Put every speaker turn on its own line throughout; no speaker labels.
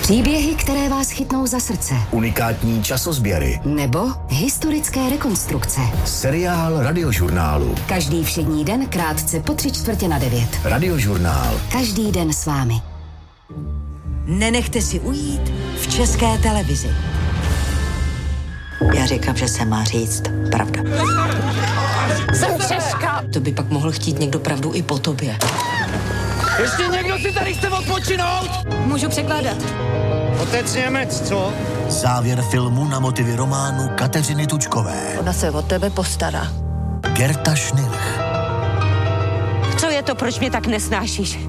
Příběhy, které vás chytnou za srdce.
Unikátní časozběry.
Nebo historické rekonstrukce.
Seriál Radiožurnálu.
Každý všední den krátce po 8:45.
Radiožurnál.
Každý den s vámi.
Nenechte si ujít v České televizi. Já říkám, že se má říct pravda.
Jsem Češka.
To by pak mohl chtít někdo pravdu i po tobě.
Ještě někdo si tady chce odpočinout?
Můžu překládat.
Otec Němec, co?
Závěr filmu na motivy románu Kateřiny Tučkové.
Ona se o tebe postará.
Gerta Schnilch.
Co je to, proč mě tak nesnášíš?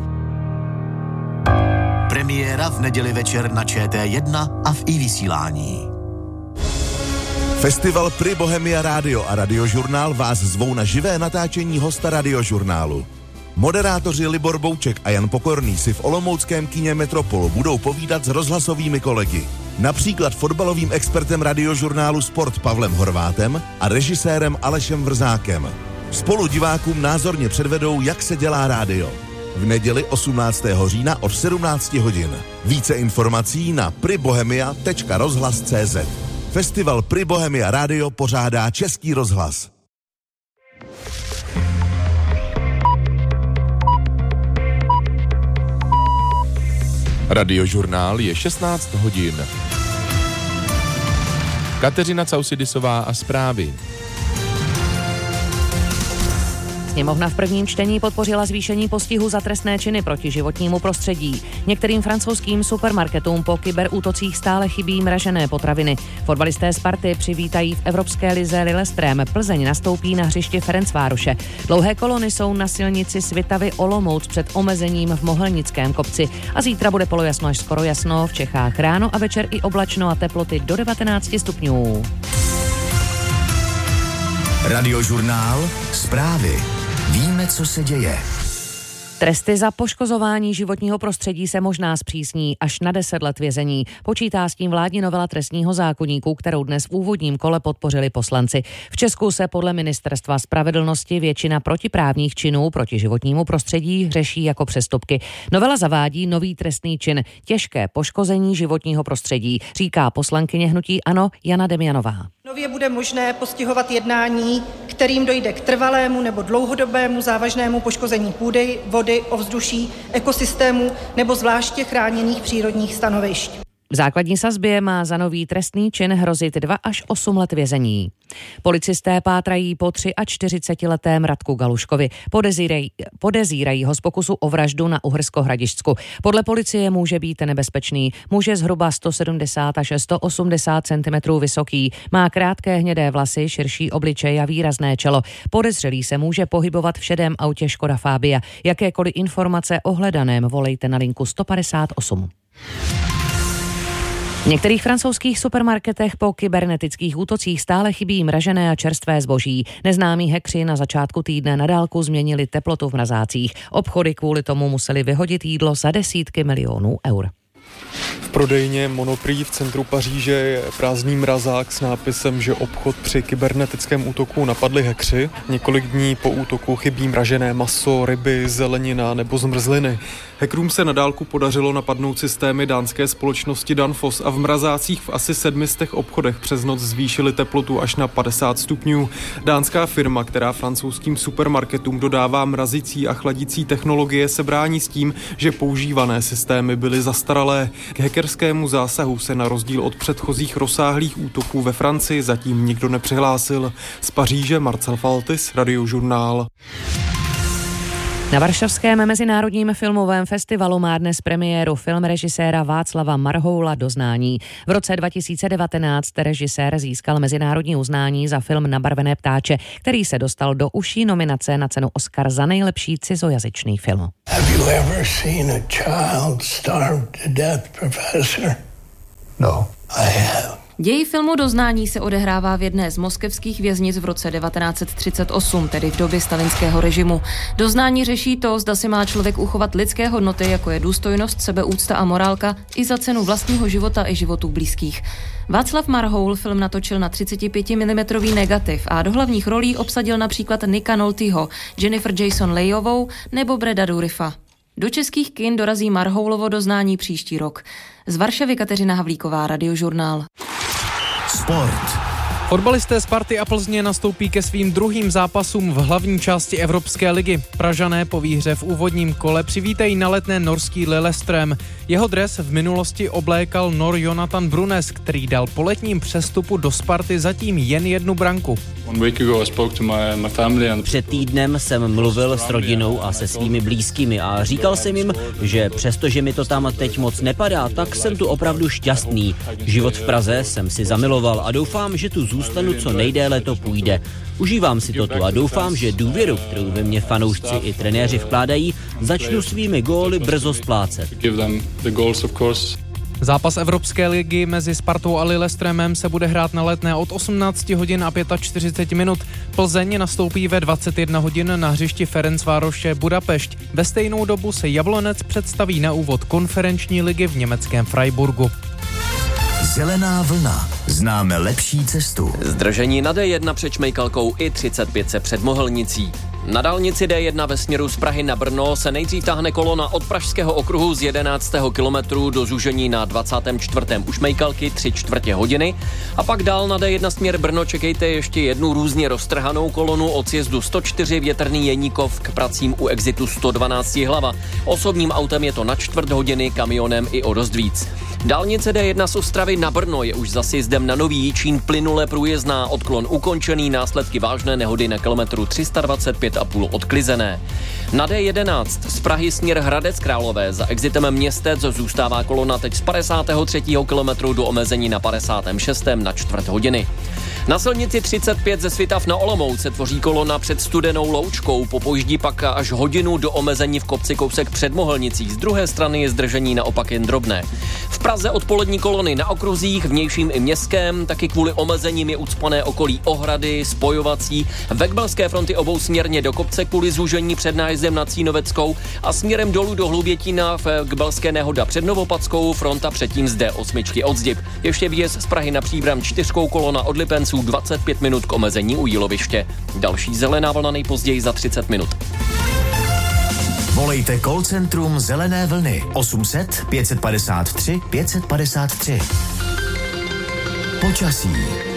Premiéra v neděli večer na ČT1 a v iVysílání.
Festival Pri Bohemia Radio a Radiožurnál vás zvou na živé natáčení hosta Radiožurnálu. Moderátoři Libor Bouček a Jan Pokorný si v olomouckém kině Metropol budou povídat s rozhlasovými kolegy. Například fotbalovým expertem Radiožurnálu Sport Pavlem Horvátem a režisérem Alešem Vrzákem. Spolu divákům názorně předvedou, jak se dělá rádio. V neděli 18. října od 17 hodin. Více informací na pribohemia.rozhlas.cz. Festival Pri Bohemia Radio pořádá Český rozhlas.
Radiožurnál je 16 hodin. Kateřina Causidisová a zprávy.
Sněmovna v prvním čtení podpořila zvýšení postihu za trestné činy proti životnímu prostředí. Některým francouzským supermarketům po kyberútocích stále chybí mražené potraviny. Fotbalisté Sparty přivítají v Evropské lize Lillestrøm. Plzeň nastoupí na hřišti Ferencvároše. Dlouhé kolony jsou na silnici Svitavy Olomouc před omezením v Mohelnickém kopci. A zítra bude polojasno až skoro jasno, v Čechách ráno a večer i oblačno a teploty do 19 stupňů.
Radiožurnál. Zprávy. Víme, co se děje.
Tresty za poškozování životního prostředí se možná zpřísní až na 10 let vězení. Počítá s tím vládní novela trestního zákoníku, kterou dnes v úvodním kole podpořili poslanci. V Česku se podle Ministerstva spravedlnosti většina protiprávních činů proti životnímu prostředí řeší jako přestupky. Novela zavádí nový trestný čin těžké poškození životního prostředí, říká poslankyně hnutí ANO Jana Demjanová.
Nově bude možné postihovat jednání, kterým dojde k trvalému nebo dlouhodobému závažnému poškození půdy, vody, ovzduší, ekosystému nebo zvláště chráněných přírodních stanovišť.
V základní sazbě má za nový trestný čin hrozit 2 až 8 let vězení. Policisté pátrají po 43letém Radku Galuškovi. Podezírají ho z pokusu o vraždu na Uhersko-Hradišťsku. Podle policie může být nebezpečný. Muž je zhruba 170 až 180 cm vysoký. Má krátké hnědé vlasy, širší obličej a výrazné čelo. Podezřelý se může pohybovat v šedém autě Škoda Fabia. Jakékoliv informace o hledaném volejte na linku 158. V některých francouzských supermarketech po kybernetických útocích stále chybí mražené a čerstvé zboží. Neznámí hackři na začátku týdne na dálku změnili teplotu v mrazácích. Obchody kvůli tomu museli vyhodit jídlo za desítky milionů eur.
V prodejně Monoprix v centru Paříže je prázdný mrazák s nápisem, že obchod při kybernetickém útoku napadli hackři. Několik dní po útoku chybí mražené maso, ryby, zelenina nebo zmrzliny. Hackerům se na dálku podařilo napadnout systémy dánské společnosti Danfoss a v mrazácích v asi 700 obchodech přes noc zvýšili teplotu až na 50 stupňů. Dánská firma, která francouzským supermarketům dodává mrazicí a chladící technologie, se brání s tím, že používané systémy byly zastaralé. K hackerskému zásahu se na rozdíl od předchozích rozsáhlých útoků ve Francii zatím nikdo nepřihlásil. Z Paříže Marcel Faltis, Radiožurnál.
Na Varšavském mezinárodním filmovém festivalu má dnes premiéru film režiséra Václava Marhoula Doznání. V roce 2019 režisér získal mezinárodní uznání za film Nabarvené ptáče, který se dostal do užší nominace na cenu Oscar za nejlepší cizojazyčný film.
Have you ever seen a child starved to death, professor? No, I have.
Děj filmu Doznání se odehrává v jedné z moskevských věznic v roce 1938, tedy v době stalinského režimu. Doznání řeší to, zda si má člověk uchovat lidské hodnoty, jako je důstojnost, sebeúcta a morálka, i za cenu vlastního života i životů blízkých. Václav Marhoul film natočil na 35 mm negativ a do hlavních rolí obsadil například Nicka Nolteho, Jennifer Jason Lejovou nebo Breda Dourifa. Do českých kin dorazí Marhoulovo doznání příští rok. Z Varšavy Kateřina Havlíková, Radiožurnál.
Sport.
Fotbalisté Sparty a Plzně nastoupí ke svým druhým zápasům v hlavní části Evropské ligy. Pražané po výhře v úvodním kole přivítají na Letné norský Lillestrøm. Jeho dres v minulosti oblékal Nor Jonathan Brunes, který dal po letním přestupu do Sparty zatím jen 1 branku.
Před týdnem jsem mluvil s rodinou a se svými blízkými a říkal jsem jim, že přestože mi to tam teď moc nepadá, tak jsem tu opravdu šťastný. Život v Praze jsem si zamiloval a doufám, že tu zůstanu co nejdéle to půjde. Užívám si to tu a doufám, že důvěru, kterou ve mě fanoušci i trenéři vkládají, začnu svými góly brzo splácet.
Zápas Evropské ligy mezi Spartou a Lillestrømem se bude hrát na Letné od 18 hodin a 45 minut. Plzeň nastoupí ve 21 hodin na hřišti Ferencvároše Budapešť. Ve stejnou dobu se Jablonec představí na úvod konferenční ligy v německém Freiburgu.
Zelená vlna. Známe lepší cestu.
Zdržení na D1 před Šmejkalkou i 35 před Mohelnicí. Na dálnici D1 ve směru z Prahy na Brno se nejdřív táhne kolona od Pražského okruhu z 11. kilometru do zúžení na 24. u Šmejkalky 3/4 hodiny a pak dál na D1 směr Brno čekejte ještě jednu různě roztrhanou kolonu od sjezdu 104 Větrný Jeníkov k pracím u exitu 112 Jihlava. Osobním autem je to na 1/4 hodiny, kamionem i o dost víc. Dálnice D1 z Ostravy na Brno je už za sjezdem na Nový Jičín plynule průjezdná, odklon ukončený, následky vážné nehody na kilometru 325,5 odklizené. Na D11 z Prahy směr Hradec Králové za exitem Městec zůstává kolona teď z 53. kilometru do omezení na 56. na 1/4 hodiny. Na silnici 35 ze Svitav na Olomouc se tvoří kolona před Studenou Loučkou, popojíždí pak až hodinu do omezení v kopci kousek před Mohelnicí. Z druhé strany je zdržení naopak jen drobné. V Praze odpolední kolony na okruzích, vnějším i městském, taky kvůli omezením je ucpané okolí Ohrady, spojovací, vekbelské fronty obousměrně do kopce kvůli zúžení před nájezdem na Cínoveckou a směrem dolů do Hloubětína v Kbelské Nehoda před Novopackou, fronta předtím z D8 od Zdib. Ještě vjezd z Prahy na Příbram 4 kolona od Lipenců 25 minut k omezení u Jíloviště. Další zelená vlna nejpozději za 30 minut.
Volejte call centrum Zelené vlny 800 553 553. Počasí.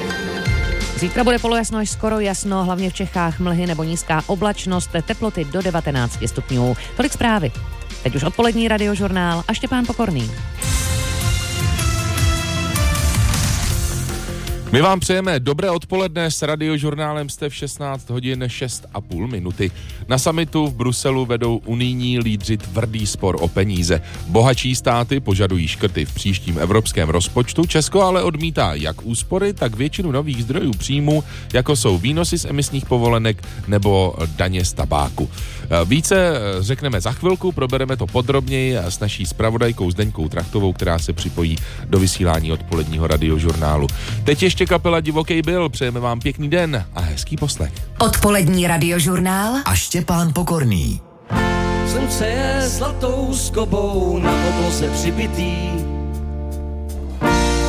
Zítra bude polojasno až skoro jasno, hlavně v Čechách mlhy nebo nízká oblačnost, teploty do 19 stupňů. Tolik zprávy. Teď už odpolední Radiožurnál a Štěpán Pokorný.
My vám přejeme dobré odpoledne, s Radiožurnálem jste v 16 hodin 6,5 minuty. Na summitu v Bruselu vedou unijní lídři tvrdý spor o peníze. Bohatší státy požadují škrty v příštím evropském rozpočtu, Česko ale odmítá jak úspory, tak většinu nových zdrojů příjmů, jako jsou výnosy z emisních povolenek nebo daně z tabáku. Více řekneme za chvilku, probereme to podrobněji s naší zpravodajkou Zdeňkou Trachtovou, která se připojí do vysílání odpoledního Radiožurnálu. Teď ještě kapela Divokej Bill, přejeme vám pěkný den a hezký poslech.
Odpolední Radiožurnál
a Štěpán Pokorný.
Slunce je zlatou skobou na podloze přibitý,